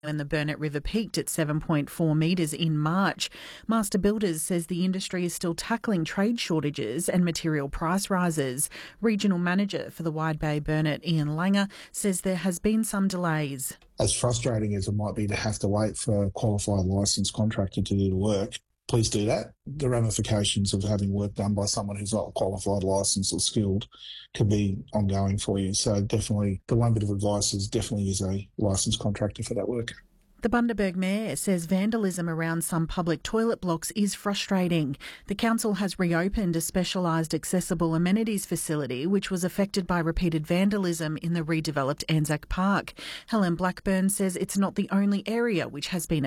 and the Burnett River peaked at 7.4 metres in March. Master Builders says the industry is still tackling trade shortages and material price rises. Regional Manager for the Wide Bay Burnett, Ian Langer, says there has been some delays. As frustrating as it might be to have to wait for a qualified licensed contractor to do the work, please do that. The ramifications of having work done by someone who's not qualified, licensed or skilled can be ongoing for you. So definitely the one bit of advice is definitely use a licensed contractor for that work. The Bundaberg Mayor says vandalism around some public toilet blocks is frustrating. The council has reopened a specialised accessible amenities facility which was affected by repeated vandalism in the redeveloped Anzac Park. Helen Blackburn says it's not the only area which has been